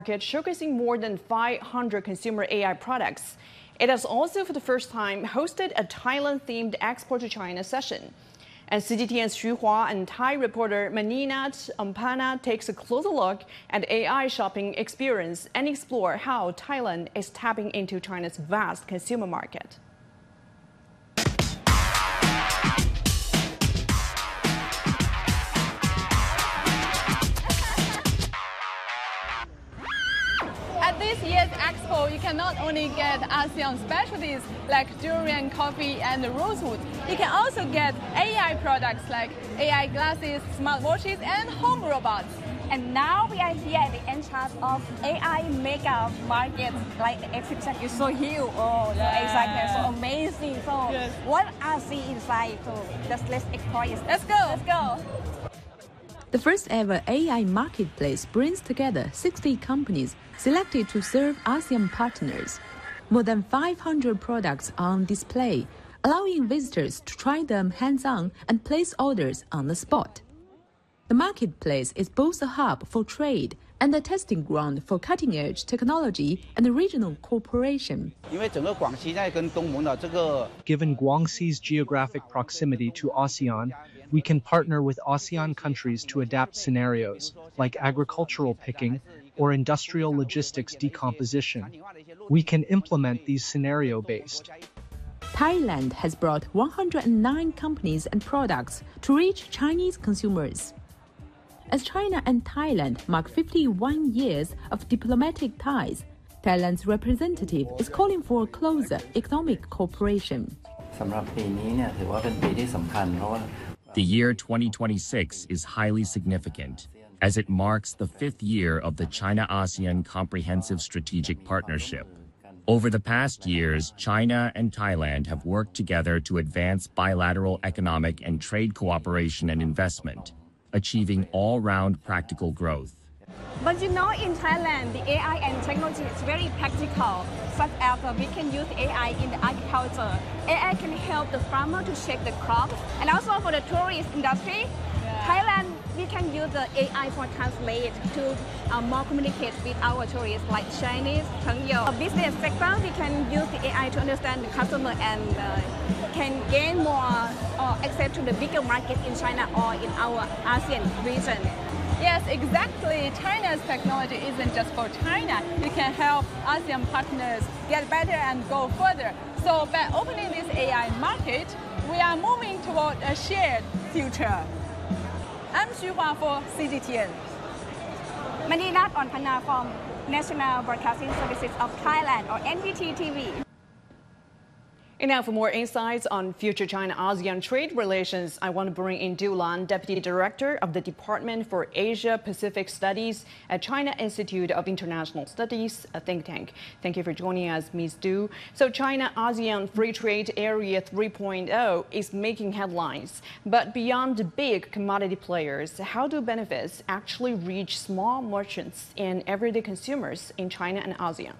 showcasing more than 500 consumer AI products. It has also, for the first time, hosted a Thailand-themed Export to China session. And CGTN's Xu Hua and Thai reporter Maninat Ampana takes a closer look at AI shopping experience and explore how Thailand is tapping into China's vast consumer market. At this year's Expo, you can not only get ASEAN specialties like durian, coffee, and rosewood, you can also get AI products like AI glasses, smartwatches, and home robots. And now we are here at the entrance of AI mega market. Like the exhibition is so huge, so exciting, so amazing. So what I see inside, so let's explore it. Let's go. Let's go. The first ever AI marketplace brings together 60 companies selected to serve ASEAN partners. More than 500 products are on display, allowing visitors to try them hands-on and place orders on the spot. The marketplace is both a hub for trade and a testing ground for cutting-edge technology and regional cooperation. Given Guangxi's geographic proximity to ASEAN, we can partner with ASEAN countries to adapt scenarios like agricultural picking or industrial logistics decomposition. We can implement these scenario-based. Thailand has brought 109 companies and products to reach Chinese consumers. As China and Thailand mark 51 years of diplomatic ties, Thailand's representative is calling for closer economic cooperation. The year 2026 is highly significant, as it marks the 5th year of the China-ASEAN Comprehensive Strategic Partnership. Over the past years, China and Thailand have worked together to advance bilateral economic and trade cooperation and investment, achieving all-round practical growth. But you know, in Thailand, the AI and technology is very practical, such as we can use AI in the agriculture. AI can help the farmer to shape the crops, and also for the tourist industry. Thailand, we can use the AI for translate to more communicate with our tourists like Chinese, Chengyo. Business sector, we can use the AI to understand the customer and can gain more access to the bigger market in China or in our ASEAN region. Yes, exactly. China's technology isn't just for China. It can help ASEAN partners get better and go further. So by opening this AI market, we are moving toward a shared future. I'm Xu Hua for CGTN. Maninat Ampana from National Broadcasting Services of Thailand, or NBT TV. And now for more insights on future China-ASEAN trade relations, I want to bring in Du Lan, Deputy Director of the Department for Asia-Pacific Studies at China Institute of International Studies, a think tank. Thank you for joining us, Ms. Du. So China-ASEAN Free Trade Area 3.0 is making headlines. But beyond the big commodity players, how do benefits actually reach small merchants and everyday consumers in China and ASEAN?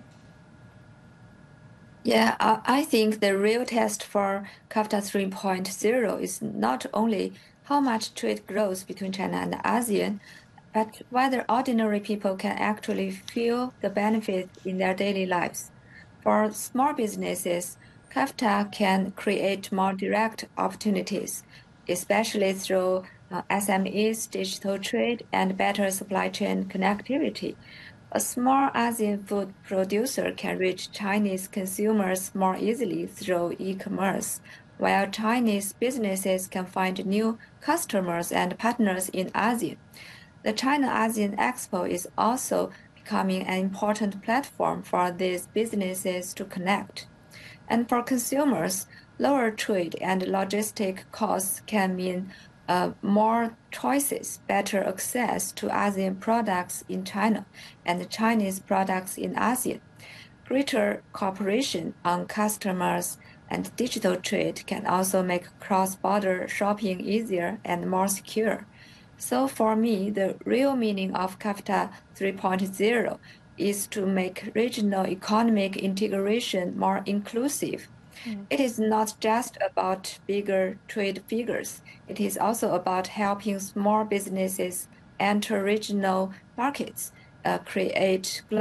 Yeah, I think the real test for CAFTA 3.0 is not only how much trade grows between China and ASEAN, but whether ordinary people can actually feel the benefits in their daily lives. For small businesses, CAFTA can create more direct opportunities, especially through SMEs, digital trade, and better supply chain connectivity. A small ASEAN food producer can reach Chinese consumers more easily through e-commerce, while Chinese businesses can find new customers and partners in ASEAN. The China-ASEAN Expo is also becoming an important platform for these businesses to connect. And for consumers, lower trade and logistic costs can mean more choices, better access to ASEAN products in China and Chinese products in ASEAN. Greater cooperation on customers and digital trade can also make cross-border shopping easier and more secure. So for me, the real meaning of CAFTA 3.0 is to make regional economic integration more inclusive. It is not just about bigger trade figures. It is also about helping small businesses enter regional markets create